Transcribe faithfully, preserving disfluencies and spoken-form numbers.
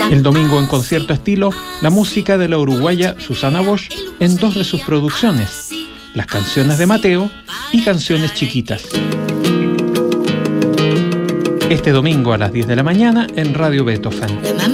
El domingo en concierto estilo, la música de la uruguaya Susana Bosch en dos de sus producciones, Las canciones de Mateo y Canciones chiquitas. Este domingo a las diez de la mañana en Radio Beethoven.